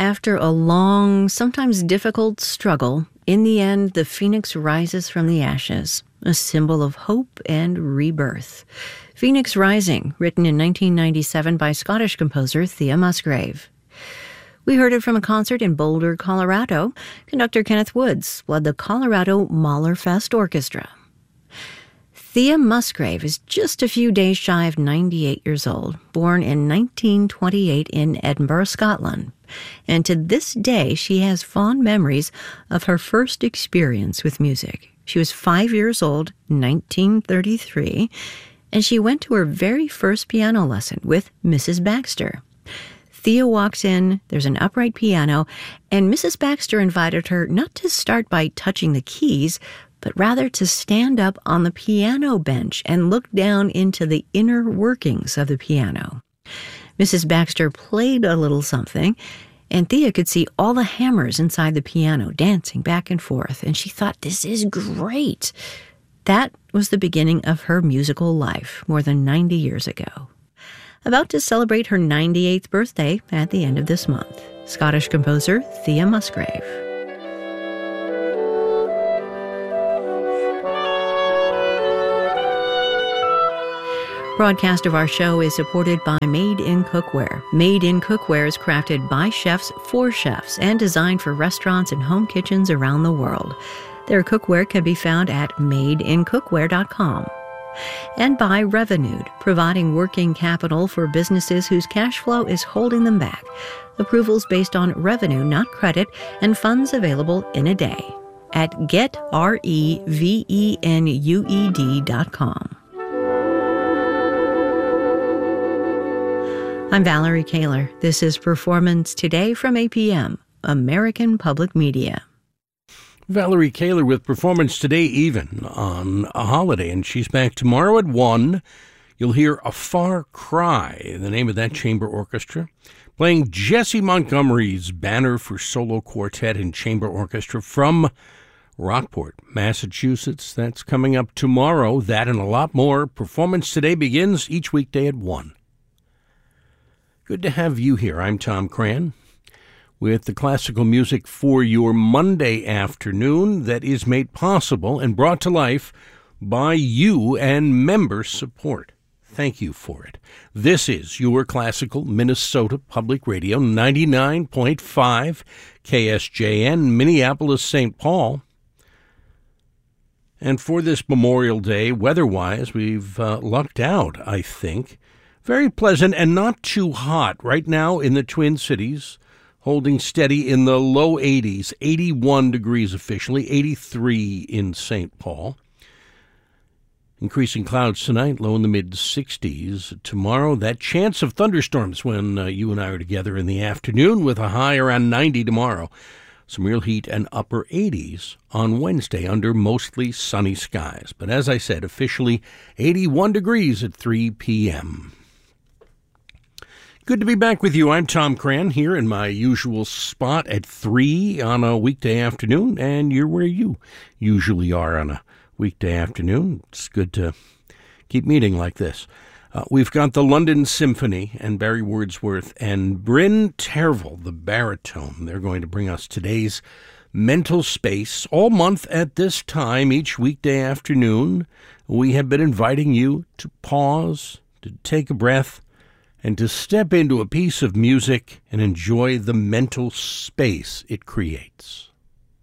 After a long, sometimes difficult struggle, in the end, the phoenix rises from the ashes, a symbol of hope and rebirth. Phoenix Rising, written in 1997 by Scottish composer Thea Musgrave. We heard it from a concert in Boulder, Colorado. Conductor Kenneth Woods led the Colorado Mahlerfest Orchestra. Thea Musgrave is just a few days shy of 98 years old, born in 1928 in Edinburgh, Scotland. And to this day, she has fond memories of her first experience with music. She was 5 years old, 1933, and she went to her very first piano lesson with Mrs. Baxter. Thea walks in, there's an upright piano, and Mrs. Baxter invited her not to start by touching the keys, but rather to stand up on the piano bench and look down into the inner workings of the piano. Mrs. Baxter played a little something, and Thea could see all the hammers inside the piano dancing back and forth, and she thought, this is great. That was the beginning of her musical life more than 90 years ago. About to celebrate her 98th birthday at the end of this month, Scottish composer Thea Musgrave. Broadcast of our show is supported by Made in Cookware. Made in Cookware is crafted by chefs for chefs and designed for restaurants and home kitchens around the world. Their cookware can be found at madeincookware.com. And by Revenued, providing working capital for businesses whose cash flow is holding them back. Approvals based on revenue, not credit, and funds available in a day at getrevenued.com. I'm Valerie Kaler. This is Performance Today from APM, American Public Media. Valerie Kaler with Performance Today, even on a holiday, and she's back tomorrow at 1. You'll hear A Far Cry, the name of that chamber orchestra, playing Jesse Montgomery's Banner for Solo Quartet and Chamber Orchestra from Rockport, Massachusetts. That's coming up tomorrow. That and a lot more. Performance Today begins each weekday at 1. Good to have you here. I'm Tom Cran with the classical music for your Monday afternoon that is made possible and brought to life by you and member support. Thank you for it. This is your classical Minnesota Public Radio, 99.5 KSJN, Minneapolis, St. Paul. And for this Memorial Day, weather-wise, we've lucked out, I think. Very pleasant and not too hot right now in the Twin Cities, holding steady in the low 80s, 81 degrees officially, 83 in St. Paul. Increasing clouds tonight, low in the mid-60s. Tomorrow, that chance of thunderstorms when you and I are together in the afternoon with a high around 90 tomorrow. Some real heat and upper 80s on Wednesday under mostly sunny skies. But as I said, officially 81 degrees at 3 p.m. Good to be back with you. I'm Tom Cran here in my usual spot at 3 on a weekday afternoon, and you're where you usually are on a weekday afternoon. It's good to keep meeting like this. We've got the London Symphony and Barry Wordsworth and Bryn Tervel, the baritone. They're going to bring us today's Mental Space all month at this time, each weekday afternoon. We have been inviting you to pause, to take a breath, and to step into a piece of music and enjoy the mental space it creates.